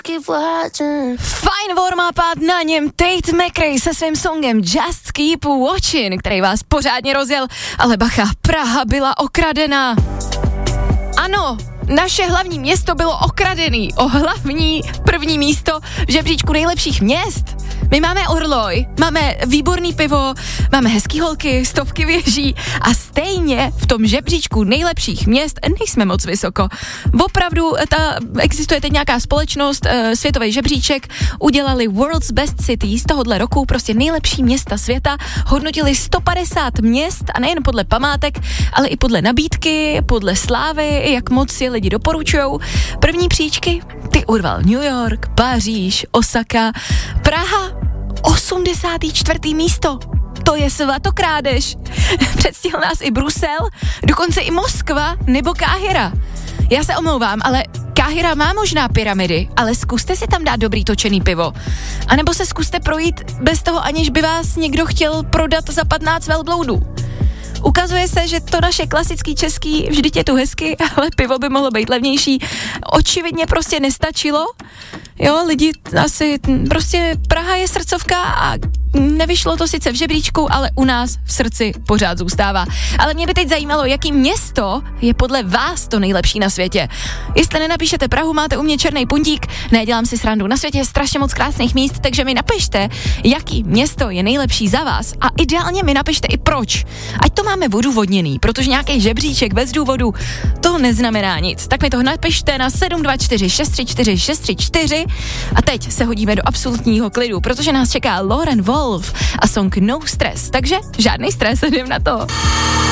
Fajn warm-up a na něm Tate McRae se svým songem Just Keep Watching, který vás pořádně rozjel, ale bacha, Praha byla okradená. Ano, naše hlavní město bylo okradený o hlavní první místo v žebříčku nejlepších měst. My máme Orloj, máme výborný pivo, máme hezký holky, stovky věží a stejně v tom žebříčku nejlepších měst nejsme moc vysoko. Opravdu existuje teď nějaká společnost, světový žebříček, udělali World's Best City z tohohle roku, prostě nejlepší města světa, hodnotili 150 měst a nejen podle památek, ale i podle nabídky, podle slávy, jak moc si lidi doporučujou. První příčky, ty urval New York, Paříž, Osaka, Praha, 84. místo. To je svatokrádež. Předstihl nás i Brusel, dokonce i Moskva nebo Káhira. Já se omlouvám, ale Káhira má možná pyramidy, ale zkuste si tam dát dobrý točený pivo. A nebo se zkuste projít bez toho, aniž by vás někdo chtěl prodat za 15 velbloudů. Ukazuje se, že to naše klasický český, vždyť je tu hezky, ale pivo by mohlo být levnější. Očividně prostě nestačilo. Jo, lidi asi, prostě Praha je srdcovka a nevyšlo to sice v žebříčku, ale u nás v srdci pořád zůstává. Ale mě by teď zajímalo, jaký město je podle vás to nejlepší na světě. Jestli nenapíšete Prahu, máte u mě černý puntík, nedělám si srandu. Na světě je strašně moc krásných míst, takže mi napište, jaký město je nejlepší za vás a ideálně mi napište i proč. Ať to máme odůvodněný, protože nějaký žebříček bez důvodu, to neznamená nic. Tak mi to napište na 724 634 634 a teď se hodíme do absolutního klidu, protože nás čeká Lauren Wolf a song No Stress, takže žádný stres, jdem na to.